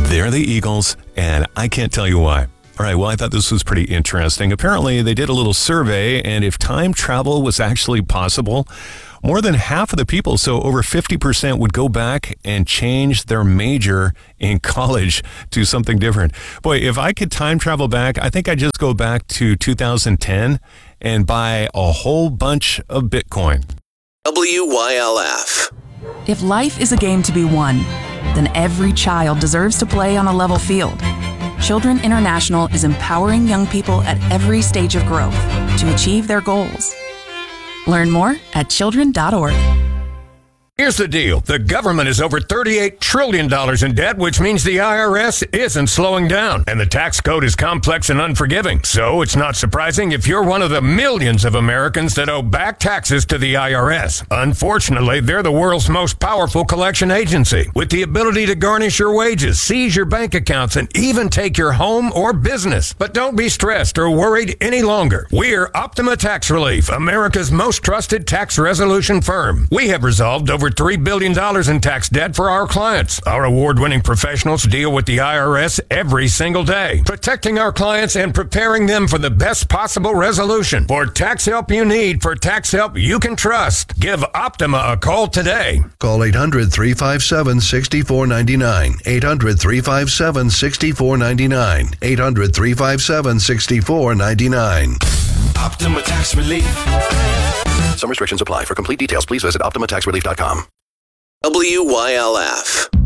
They're the Eagles, and I can't tell you why. All right, well, I thought this was pretty interesting. Apparently, they did a little survey, and if time travel was actually possible, more than half of the people, so over 50%, would go back and change their major in college to something different. Boy, if I could time travel back, I think I'd just go back to 2010 and buy a whole bunch of Bitcoin. WYLF. If life is a game to be won, then every child deserves to play on a level field. Children International is empowering young people at every stage of growth to achieve their goals. Learn more at children.org. Here's the deal. The government is over $38 trillion in debt, which means the IRS isn't slowing down. And the tax code is complex and unforgiving. So it's not surprising if you're one of the millions of Americans that owe back taxes to the IRS. Unfortunately, they're the world's most powerful collection agency, with the ability to garnish your wages, seize your bank accounts, and even take your home or business. But don't be stressed or worried any longer. We're Optima Tax Relief, America's most trusted tax resolution firm. We have resolved over $3 billion in tax debt for our clients. Our award-winning professionals deal with the IRS every single day, protecting our clients and preparing them for the best possible resolution. For tax help you need, for tax help you can trust, give Optima a call today. Call 800-357-6499. 800-357-6499. 800-357-6499. Optima Tax Relief. Some restrictions apply. For complete details, please visit OptimaTaxRelief.com. WYLF.